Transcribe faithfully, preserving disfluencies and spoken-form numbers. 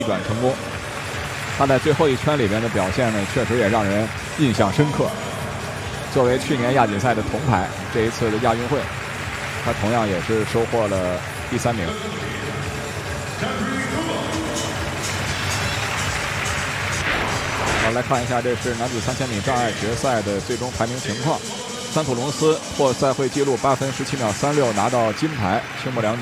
逆转成功。他在最后一圈里边的表现呢，确实也让人印象深刻。作为去年亚锦赛的铜牌，这一次的亚运会，他同样也是收获了第三名。好，来看一下，这是男子三千米障碍决赛的最终排名情况。三浦龙司破赛会纪录八分十七秒三六拿到金牌，青木良真